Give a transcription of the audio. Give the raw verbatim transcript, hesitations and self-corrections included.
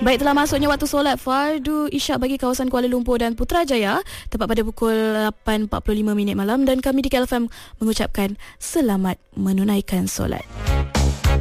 Baik, telah masuknya waktu solat fardu isyak bagi kawasan Kuala Lumpur dan Putrajaya tepat pada pukul lapan empat puluh lima minit malam, dan kami di K L F M mengucapkan selamat menunaikan solat.